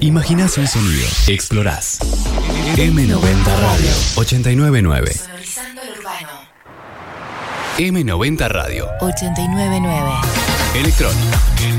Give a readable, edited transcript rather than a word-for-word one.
Imaginás un sonido. Explorás. M90 Radio 899. Sonorizando el urbano. M90 Radio 899. Electrónica.